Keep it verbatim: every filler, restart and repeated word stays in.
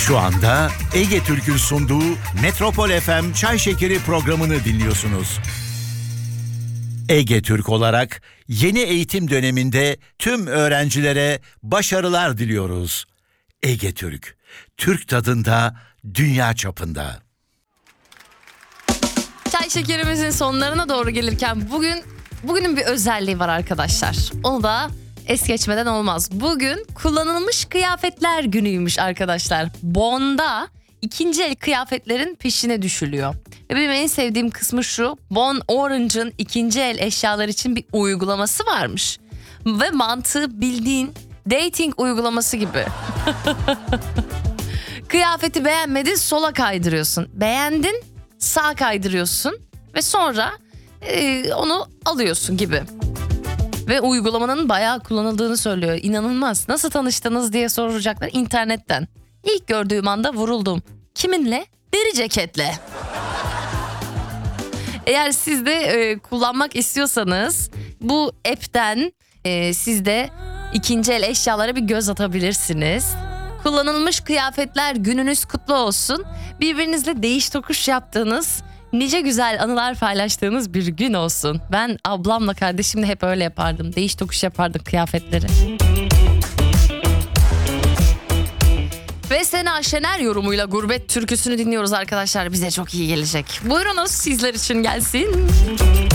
Şu anda Ege Türk'ün sunduğu Metropol F M Çay Şekeri programını dinliyorsunuz. Ege Türk olarak yeni eğitim döneminde tüm öğrencilere başarılar diliyoruz. Ege Türk, Türk tadında, dünya çapında. Çay şekerimizin sonlarına doğru gelirken bugün bugünün bir özelliği var arkadaşlar. Onu da es geçmeden olmaz. Bugün kullanılmış kıyafetler günüymüş arkadaşlar. Bon'da ikinci el kıyafetlerin peşine düşülüyor. Ve benim en sevdiğim kısmı şu: Bon Orange'ın ikinci el eşyalar için bir uygulaması varmış. Ve mantığı bildiğin dating uygulaması gibi. Kıyafeti beğenmedin, sola kaydırıyorsun. Beğendin, sağa kaydırıyorsun. Ve sonra e, onu alıyorsun gibi. Ve uygulamanın bayağı kullanıldığını söylüyor. İnanılmaz. Nasıl tanıştınız diye soracaklar internetten. İlk gördüğüm anda vuruldum. Kiminle? Deri ceketle. Eğer siz de e, kullanmak istiyorsanız bu app'ten e, siz de ikinci el eşyalara bir göz atabilirsiniz. Kullanılmış kıyafetler gününüz kutlu olsun. Birbirinizle değiş tokuş yaptığınız, nice güzel anılar paylaştığınız bir gün olsun. Ben ablamla kardeşimle hep öyle yapardım. Değiş tokuş yapardık kıyafetleri. Ve Sena Şener yorumuyla Gurbet türküsünü dinliyoruz arkadaşlar. Bize çok iyi gelecek. Buyurunuz, sizler için gelsin.